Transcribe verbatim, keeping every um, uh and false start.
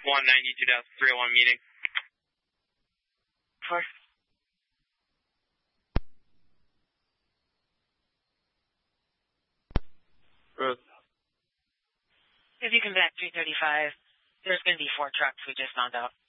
one ninety-two three oh one meeting. Four. Growth. If you come back three thirty-five, there's going to be four trucks we just found out.